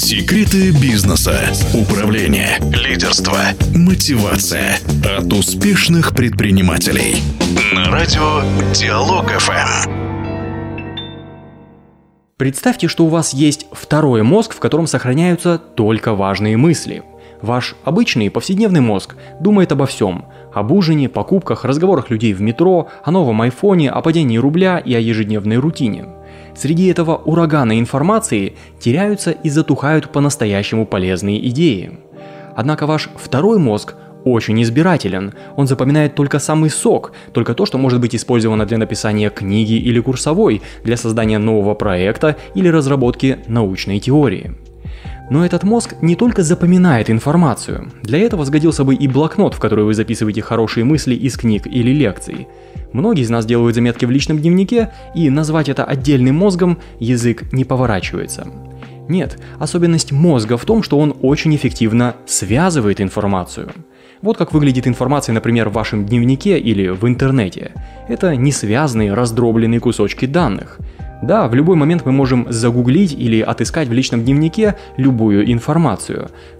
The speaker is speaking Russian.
Секреты бизнеса, управления, лидерства, мотивация от успешных предпринимателей. На радио Диалог ФМ. Представьте, что у вас есть второй мозг, в котором сохраняются только важные мысли. Ваш обычный повседневный мозг думает обо всем. Об ужине, покупках, разговорах людей в метро, о новом айфоне, о падении рубля и о ежедневной рутине. Среди этого урагана информации теряются и затухают по-настоящему полезные идеи. Однако ваш второй мозг очень избирателен. Он запоминает только самый сок, только то, что может быть использовано для написания книги или курсовой, для создания нового проекта или разработки научной теории. Но этот мозг не только запоминает информацию. Для этого сгодился бы и блокнот, в который вы записываете хорошие мысли из книг или лекций. Многие из нас делают заметки в личном дневнике, и назвать это отдельным мозгом язык не поворачивается. Нет, особенность мозга в том, что он очень эффективно связывает информацию. Вот как выглядит информация, например, в вашем дневнике или в интернете. Это несвязанные, раздробленные кусочки данных. Да, в любой момент мы можем загуглить или отыскать в личном дневнике любую информацию.